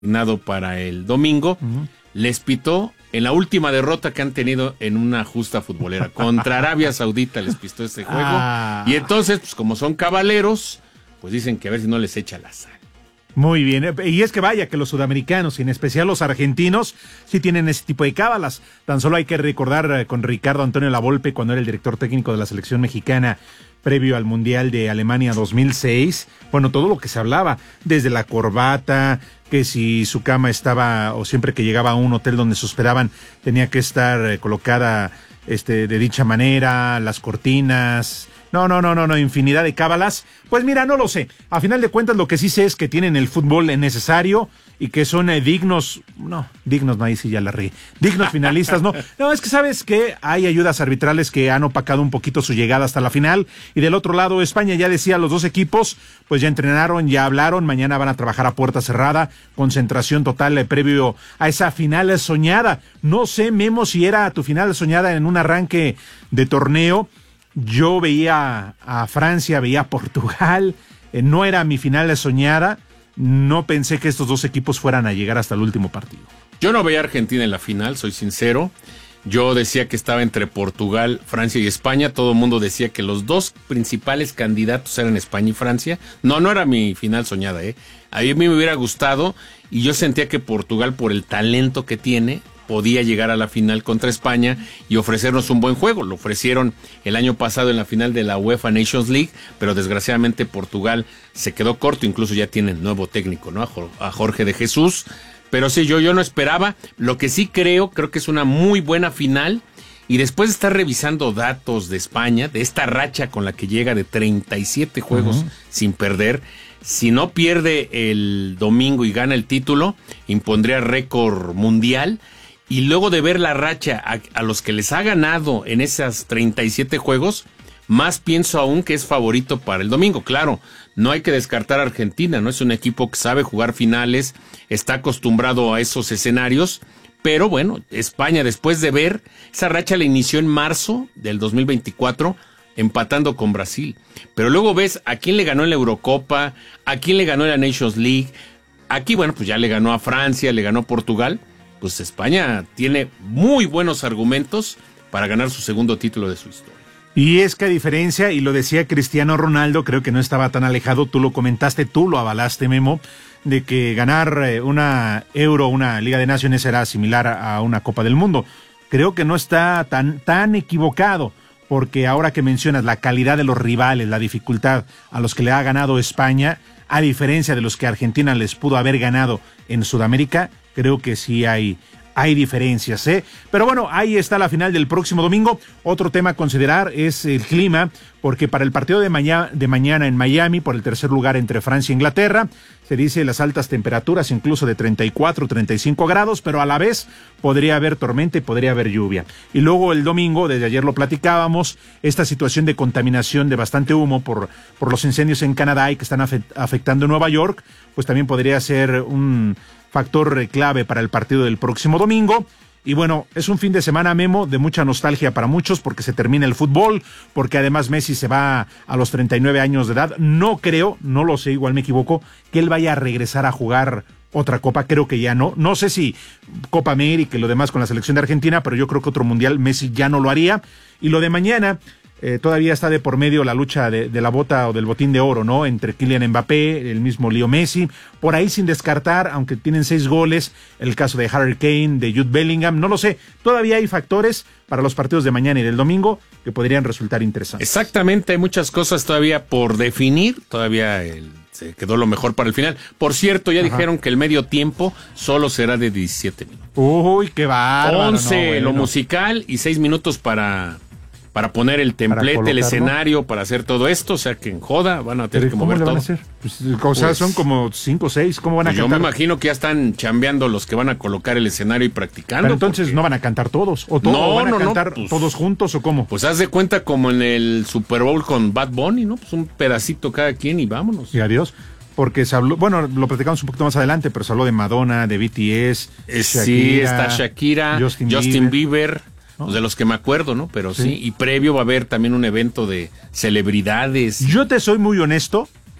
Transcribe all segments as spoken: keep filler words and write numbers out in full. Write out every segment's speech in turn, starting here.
asignado para el domingo, uh-huh. les pitó en la última derrota que han tenido en una justa futbolera. Contra Arabia Saudita les pistó este juego. Ah. Y entonces, pues como son cabaleros, pues dicen que a ver si no les echa la sal. Muy bien, y es que vaya que los sudamericanos, y en especial los argentinos, sí tienen ese tipo de cábalas. Tan solo hay que recordar con Ricardo Antonio Lavolpe, cuando era el director técnico de la selección mexicana, previo al Mundial de Alemania dos mil seis, bueno, todo lo que se hablaba, desde la corbata, que si su cama estaba, o siempre que llegaba a un hotel donde se hospedaban, tenía que estar eh, colocada este, de dicha manera, las cortinas... No, no, no, no, no, infinidad de cábalas. Pues mira, no lo sé. A final de cuentas, lo que sí sé es que tienen el fútbol necesario y que son eh, dignos, no, dignos, no, ahí sí ya la reí. Dignos finalistas, no. No, es que sabes que hay ayudas arbitrales que han opacado un poquito su llegada hasta la final. Y del otro lado, España ya decía, los dos equipos, pues ya entrenaron, ya hablaron, mañana van a trabajar a puerta cerrada, concentración total eh, previo a esa final soñada. No sé, Memo, si era tu final soñada en un arranque de torneo. Yo veía a Francia, veía a Portugal, eh, no era mi final soñada, no pensé que estos dos equipos fueran a llegar hasta el último partido. Yo no veía a Argentina en la final, soy sincero. Yo decía que estaba entre Portugal, Francia y España. Todo el mundo decía que los dos principales candidatos eran España y Francia. No, no era mi final soñada, ¿eh? A mí me hubiera gustado y yo sentía que Portugal, por el talento que tiene, podía llegar a la final contra España y ofrecernos un buen juego. Lo ofrecieron el año pasado en la final de la UEFA Nations League, pero desgraciadamente Portugal se quedó corto, incluso ya tienen nuevo técnico, ¿no? A Jorge de Jesús. Pero sí, yo, yo no esperaba. Lo que sí creo, creo que es una muy buena final. Y después de estar revisando datos de España, de esta racha con la que llega de treinta y siete juegos uh-huh. sin perder, si no pierde el domingo y gana el título, impondría récord mundial. Y luego de ver la racha a, a los que les ha ganado en esas treinta y siete juegos, más pienso aún que es favorito para el domingo. Claro, no hay que descartar a Argentina, ¿no? Es un equipo que sabe jugar finales, está acostumbrado a esos escenarios, pero bueno, España, después de ver, esa racha la inició en marzo del dos mil veinticuatro, empatando con Brasil. Pero luego ves a quién le ganó en la Eurocopa, a quién le ganó en la Nations League. Aquí, bueno, pues ya le ganó a Francia, le ganó a Portugal. Pues España tiene muy buenos argumentos para ganar su segundo título de su historia. Y es que a diferencia, y lo decía Cristiano Ronaldo, creo que no estaba tan alejado, tú lo comentaste, tú lo avalaste, Memo, de que ganar una Euro, una Liga de Naciones era similar a una Copa del Mundo. Creo que no está tan, tan equivocado, porque ahora que mencionas la calidad de los rivales, la dificultad a los que le ha ganado España, a diferencia de los que Argentina les pudo haber ganado en Sudamérica, creo que sí hay, hay diferencias, ¿eh? Pero bueno, ahí está la final del próximo domingo. Otro tema a considerar es el clima, porque para el partido de, maña, de mañana en Miami, por el tercer lugar entre Francia e Inglaterra, se dice las altas temperaturas, incluso de treinta y cuatro, treinta y cinco grados, pero a la vez podría haber tormenta y podría haber lluvia. Y luego el domingo, desde ayer lo platicábamos, esta situación de contaminación de bastante humo por, por los incendios en Canadá y que están afectando Nueva York, pues también podría ser un factor clave para el partido del próximo domingo. Y bueno, es un fin de semana, Memo, de mucha nostalgia para muchos porque se termina el fútbol, porque además Messi se va a los treinta y nueve años de edad. No creo, no lo sé, igual me equivoco, que él vaya a regresar a jugar otra copa, creo que ya no. No sé si Copa América y lo demás con la selección de Argentina, pero yo creo que otro mundial Messi ya no lo haría. Y lo de mañana, eh, todavía está de por medio la lucha de, de la bota o del botín de oro, ¿no? Entre Kylian Mbappé, el mismo Leo Messi, por ahí sin descartar, aunque tienen seis goles, el caso de Harry Kane, de Jude Bellingham, no lo sé. Todavía hay factores para los partidos de mañana y del domingo que podrían resultar interesantes. Exactamente, hay muchas cosas todavía por definir, todavía el, se quedó lo mejor para el final. Por cierto, ya Ajá. dijeron que el medio tiempo solo será de diecisiete minutos. Uy, qué bárbaro. once no, bueno. lo musical y seis minutos para... para poner el templete, el escenario, para hacer todo esto, o sea que en joda van a tener que mover todo. ¿Cómo le van a hacer? Pues, o sea, pues, son como cinco o seis, ¿cómo van a pues cantar? Yo me imagino que ya están chambeando los que van a colocar el escenario y practicando. Pero entonces porque... no van a cantar todos, o, todo, no, o van a no, cantar no, pues, todos juntos, o cómo. Pues haz de cuenta como en el Super Bowl con Bad Bunny, ¿no? Pues un pedacito cada quien y vámonos. Y adiós. Porque se habló, bueno, lo platicamos un poquito más adelante, pero se habló de Madonna, de B T S, eh, Shakira, sí, está Shakira, Justin, Justin Bieber. Bieber ¿no? De los que me acuerdo, ¿no? Pero sí. sí, y previo va a haber también un evento de celebridades. Yo te soy muy honesto,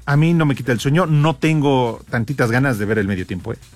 A mí no me quita el sueño, no tengo tantitas ganas de ver el medio tiempo. ¿eh?